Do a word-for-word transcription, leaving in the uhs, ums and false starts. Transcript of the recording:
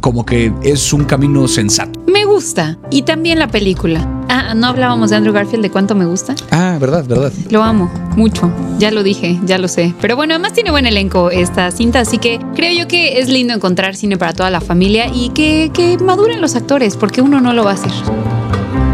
como que es un camino sensato. Me gusta. Y también la película. Ah, ¿no hablábamos de Andrew Garfield de cuánto me gusta? Ah, verdad, verdad. Lo amo mucho. Ya lo dije, ya lo sé. Pero bueno, además tiene buen elenco esta cinta, así que creo yo que es lindo encontrar cine para toda la familia y que, que maduren los actores, porque uno no lo va a hacer.